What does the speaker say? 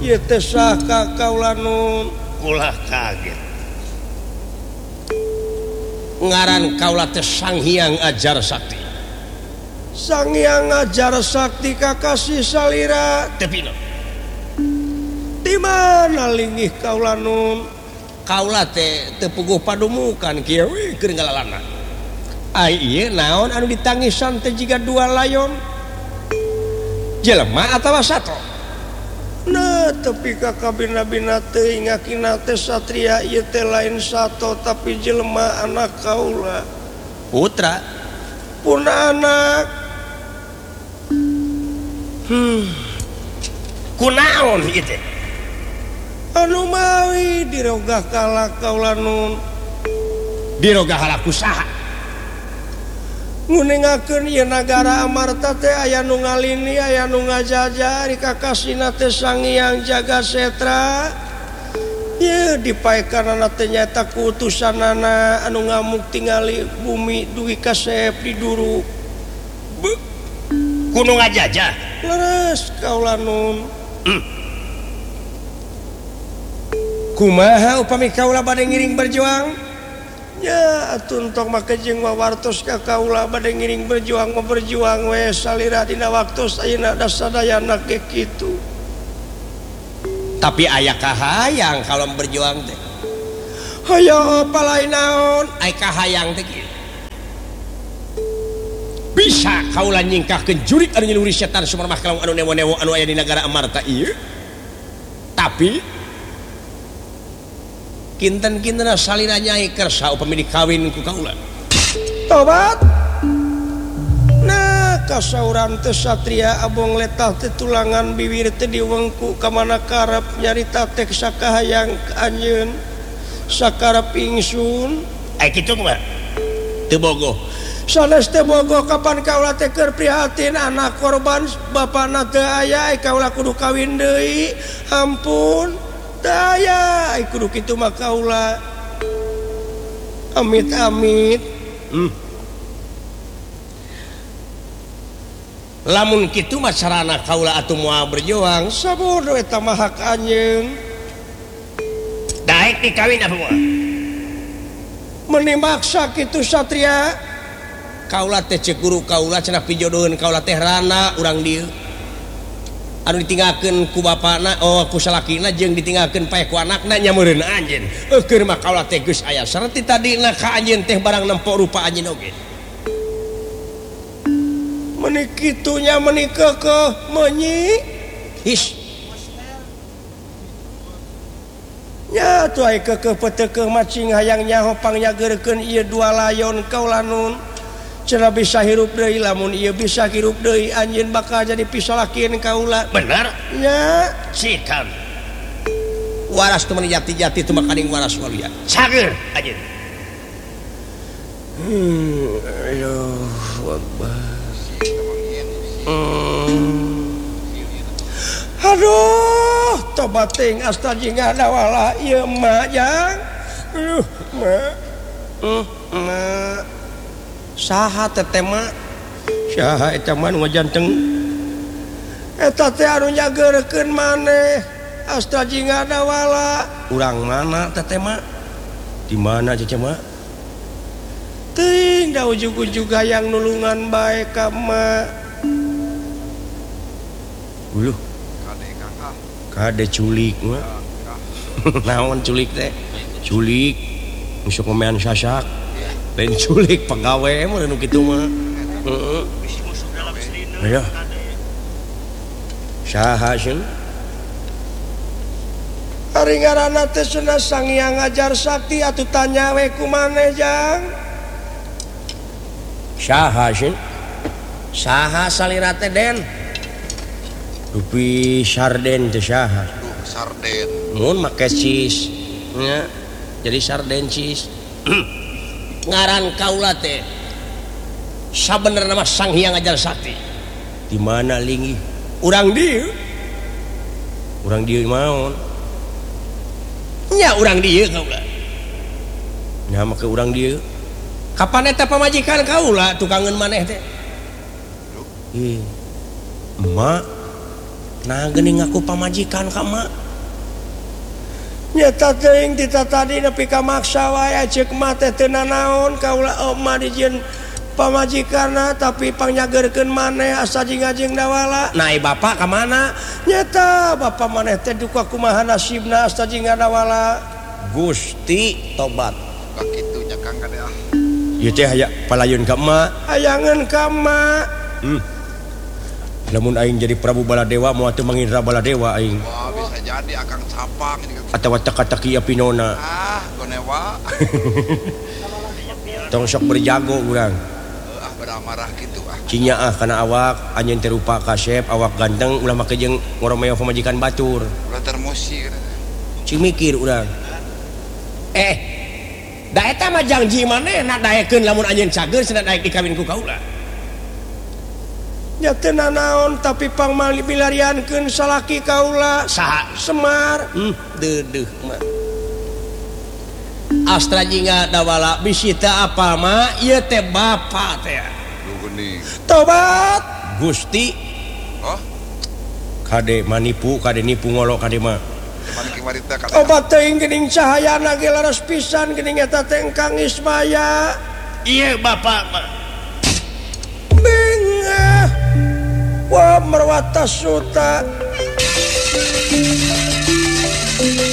kaulanun ulah kaget ngaran kaula teh Sang Hyang Ajar Sakti. Sang Hyang Ajar Sakti kakasih salira tepino di mana linggih kaulanun kaula teh teu puguh padumukan kieu keur ngalalana. Ai ieu naon anu ditangisan teh jiga dua layon jelema atawa sato. Nah tapi kakabina-bina teuing ngakina teh satria ieu teh lain sato tapi jelema anak kaula putra puna anak kunaon ieu teh anu mawi dirogah kala kaulanun dirogah halaku saha nguningakeun ieu nagara Amarta teh aya nu ngalini aya nu ngajajah ri kakasina teh Sang Hyang Jagasetra ye dipaekanana teh nyaeta ku utusanana anu ngamuk tingali bumi dugi kasep di duru kudu ngajajah leres kaulanun kumaha upami kaula bade ngiring berjuang ya tuntok make jeung wawartos ka kaula bade ngiring berjuang we salira dina waktos ayeuna da sadayana ge kitu. Tapi aya kahayang kalau berjuang teh hayang apa lain naon aya kahayang teh bisa kaula nyingkahkeun jurik anu nyeluri setan sumermah kalau anu newo-newo anu aya di negara Amarta ieu tapi kinten-kinten salira nyai kersa upami dikawin ku kaula tobat nah kasauran teh satria abong letah teh tulangan bibir teh diwengku ka mana karep nyarita teh sakahayang anjeun sakarep ingsun aya kitu mah teu bogoh sanes teh bogoh kapan kaula teh keur prihatin anak korban bapana teu aya kaula kudu kawin deui ampun daya kudu kitu mah kaula amit-amit lamun kitu mah sarana kaula atuh moal berjuang sabodo eta mah hak anjeun daek dikawin apa moal meuni maksa kitu satria kaula teh cek guru kaula cenah pijodoheun kaula teh rana urang dieu anu ditinggalkeun ku bapana ku salakina jeung ditinggalkeun pae ku anakna nyameureun anjeun keur mah kaula teh geus aya sareti tadina ka anjeun teh barang nempo rupa anjeun oge meuni kitu nya meuni keukeuh meunyi his nya tu aya keukeuh peteukeun macing hayang nyaho pangnyageurkeun ieu dua layon kaulanun cenah bisa hirup deui lamun ieu bisa hirup deui anjeun bakal jadi pisolakeun kaula bener nya sikan waras teu meuni jati-jati teu makaning waras walia sageur anjeun Allahu Akbar aduh tobat ting astajinga dawala ieu mah jang mah saha teteh mah saha eta mah nu ngajanteng eta teh anu nyageurkeun maneh astajinga dawala urang mana teteh mah di mana cece mah teuing da ujug-ujug hayang nulungan bae ka mah uluh kade culik mah naon culik teh culik musuh komean sasak lain culik pegawai mah nu kitu mah heeh aya saha sieun ari ngaranna teh cenah Sang Hyang Ajar Sakti atuh tanya we ku maneh jang saha sieun saha salira teh den rupi sarden teh saha sarden mun make cheese nya jadi sarden cheese ngaran kaula teh sabenerna mah Sang Hyang Ajar Sakti di mana linggih urang dieu maon nya urang dieu kaula nya make urang dieu kapan eta pamajikan kaula tukangeun maneh teh emak nah geuning aku pamajikan ka mak nyata teuing tita tadi nepi ka maksa wae ceuk mah teh teu nanaon kaula mah dijieun pamajikanna tapi pangnyageurkeun maneh asa jing-jing dawala. Nah bapak ka mana? Nyata bapak maneh teh duka kumaha nasibna asa jing dawala. Gusti tobat. Kitu nya Kang Kade ah. Ieu teh aya palayun ka emak. Hayangeun ka emak. Lamun aing jadi Prabu Baladewa moal teu mangindra Baladewa aing. Wah, bisa jadi akang capang ini. Atawa teka-teki apinona. Gonewa. Tong sok berjago urang. Marah gitu ah. Cinya kana awak anjeun teh rupa kasep awak ganteng ulah make jeung ngoromeo pamajikan batur. Ulah termosi kana. Cing mikir urang. Da eta mah janji manehna daekeun lamun anjeun cager cenah daek dikawin ku kaula. Nya teu nanaon tapi pangmalariankeun salaki kaula. Saha? Semar. Deudeuh mah. Astra jinga dawala bisita apa mah ieu teh bapa teh. Tobat Gusti. Oh. Kade manipu, kade nipu ngolo kade mah. Obat teuing geuning cahayana ge laras pisan geuning eta teh Kang Ismaya. Ieu bapak mah. Bengah. Wah merwata suta.